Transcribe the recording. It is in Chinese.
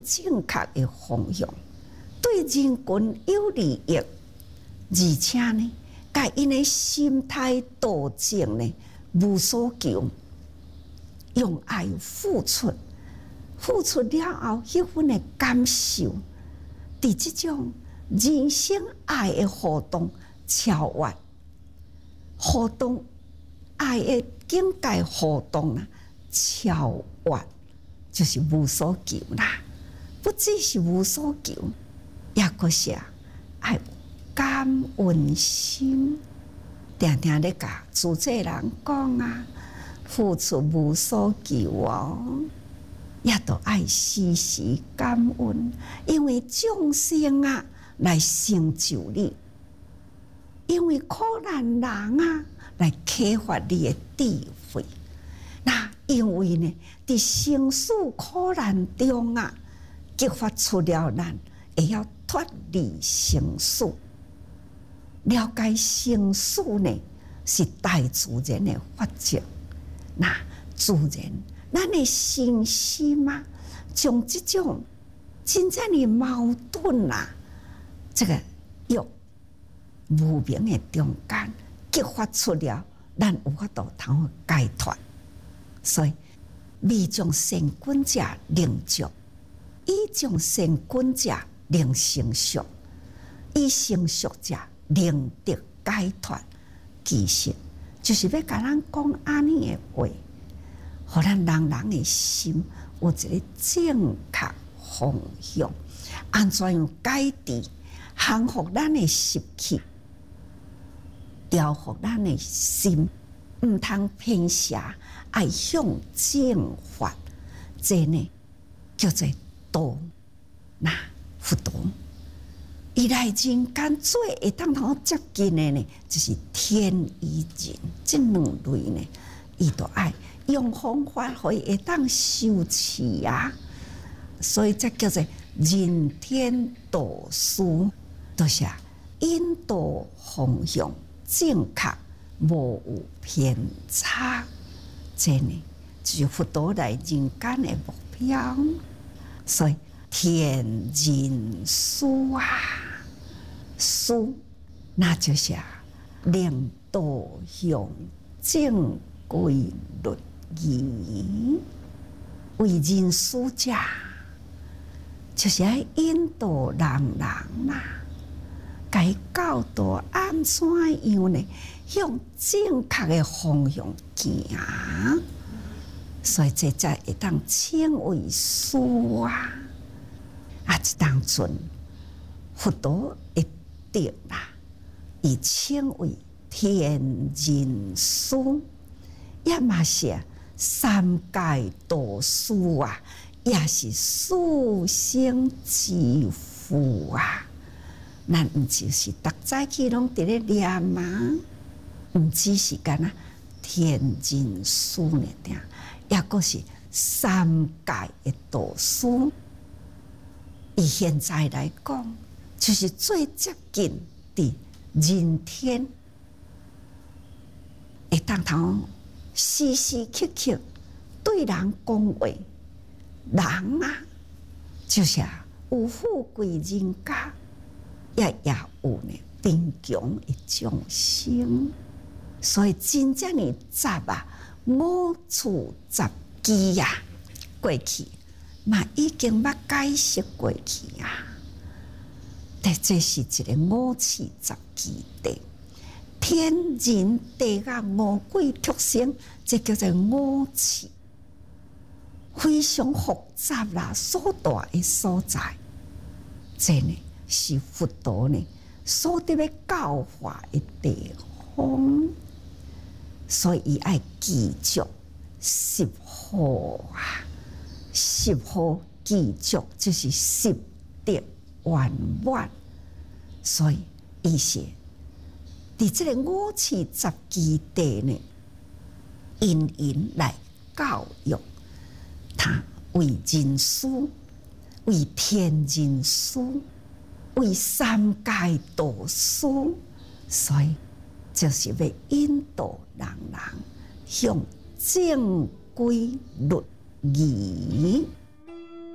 正确的方向，对人群有利益，而且呢，甲因的心态道正呢无所求，用爱付出，付出了后迄份的感受，伫即种人生爱的互动超越，互动爱的境界互动啦，超越就是无所求啦。不只是无所求，也阁是爱有感恩心。常常咧甲自济人讲啊，付出无所求哦，也都爱时时感恩，因为众生啊来成就你，因为苦难人啊来启发你的智慧。那因为呢，伫生死苦难中啊，激发出了咱会晓脱离生死，了解生死呢是大自然的法则。那自然，咱的身心啊，将这种真正的矛盾啊，这个欲无明的中间激发出了，咱有法度通解脱。所以，未将善根者令足，以将善根者令成熟，以成熟者令得解脱。其实就是要甲咱讲安尼的话，互咱人人的心有一个正确方向，安怎样解释降服咱的习气，调服咱的心，毋通偏邪，爱向正法。这呢叫做道。那佛道伊来人间最会当通接近的呢，就是天与人这两类呢，伊都爱用方法可以会当修持啊。所以这叫做人天导师，就是引导方向正确，无有偏差。这呢就是佛陀来人间的目标。所以天人师啊，师那就是令导向正规律仪，为人师者就是要引导人啦，该教导安怎样呢？向正确的方向行，所以这才会当称为师啊！这当阵佛陀会得啦，伊称为天人师，也嘛是三界导师啊，也是殊胜之父啊。咱毋就是逐早起拢伫咧念吗？毋只是干那天人师呢，也阁是三界的导师。以现在来讲，就是最接近的人天，会当通时时刻刻对人讲话。人啊，就是有富贵人家，也有呢贫穷的众生。所以真正的杂五处杂技啊，过去嘛已经捌解释过去啊。但这是一个五趣杂技地，天人地甲五鬼畜生，这叫做五趣，非常复杂啦，所大的所在。这呢是佛陀呢所得要教化的地方。所以伊爱记住十好啊，十好记住就是十德圆满。所以伊是伫这个五趣杂技地呢，因来教育他，为人师，为天人师，为三界导师。所以就是要引导人人向正规律仪。